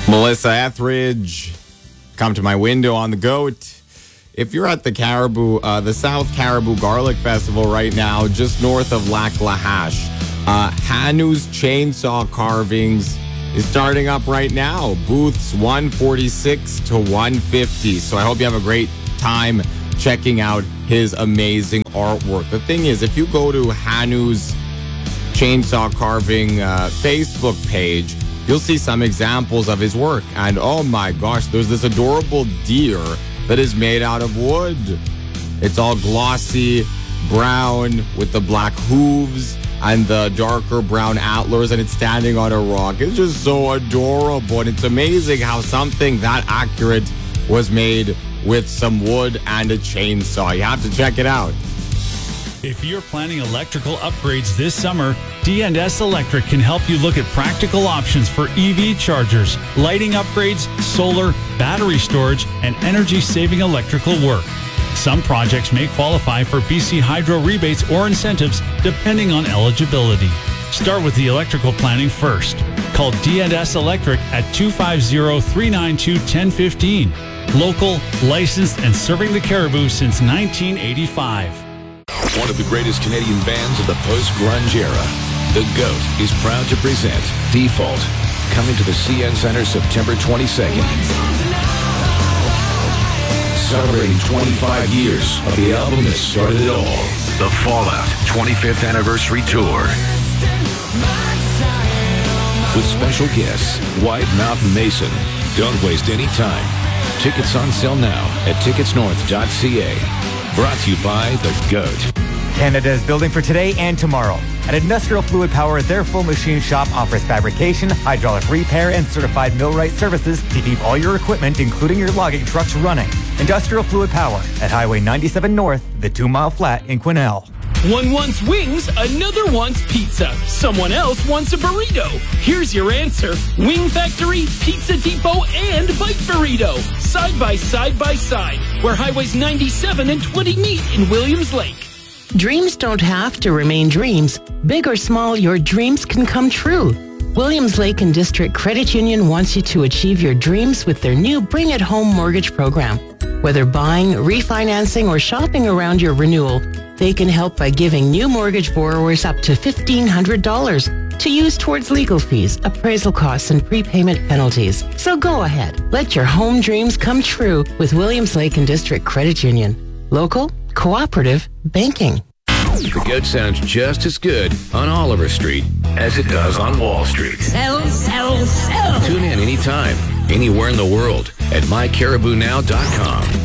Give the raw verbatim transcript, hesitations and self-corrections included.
Melissa Etheridge, come to my window on the goat. If you're at the Caribou, uh, the South Caribou Garlic Festival right now, just north of Lac La Hache, uh, Hanu's Chainsaw Carvings is starting up right now. Booths one forty-six to one fifty. So I hope you have a great time checking out his amazing artwork. The thing is, if you go to Hanu's Chainsaw Carving uh, Facebook page, you'll see some examples of his work. And oh my gosh, there's this adorable deer that is made out of wood. It's all glossy brown with the black hooves and the darker brown antlers, and it's standing on a rock. It's just so adorable, and it's amazing how something that accurate was made with some wood and a chainsaw. You have to check it out. If you're planning electrical upgrades this summer, D and S Electric can help you look at practical options for E V chargers, lighting upgrades, solar, battery storage, and energy-saving electrical work. Some projects may qualify for B C Hydro rebates or incentives depending on eligibility. Start with the electrical planning first. Call D and S Electric at two five zero, three nine two, one zero one five. Local, licensed, and serving the Caribou since nineteen eighty-five. One of the greatest Canadian bands of the post-grunge era, The GOAT is proud to present Default, coming to the C N Center September twenty-second. Celebrating twenty-five years of the album that started it all, The Fallout twenty-fifth Anniversary Tour. With special guests, Wide Mouth Mason. Don't waste any time. Tickets on sale now at tickets north dot c a. Brought to you by The GOAT. Canada is building for today and tomorrow. At Industrial Fluid Power, their full machine shop offers fabrication, hydraulic repair, and certified millwright services to keep all your equipment, including your logging trucks, running. Industrial Fluid Power at Highway ninety-seven North, the two-mile flat in Quesnel. One wants wings, another wants pizza. Someone else wants a burrito. Here's your answer. Wing Factory, Pizza Depot, and Bite Burrito. Side by side by side, where Highways ninety-seven and twenty meet in Williams Lake. Dreams don't have to remain dreams. Big or small, your dreams can come true. Williams Lake and District Credit Union wants you to achieve your dreams with their new Bring It Home mortgage program. Whether buying, refinancing, or shopping around your renewal, they can help by giving new mortgage borrowers up to fifteen hundred dollars to use towards legal fees, appraisal costs, and prepayment penalties. So go ahead. Let your home dreams come true with Williams Lake and District Credit Union. Local, cooperative banking. The GOAT sounds just as good on Oliver Street as it does on Wall Street. Sell, sell, sell. Tune in anytime, anywhere in the world at my caribou now dot com.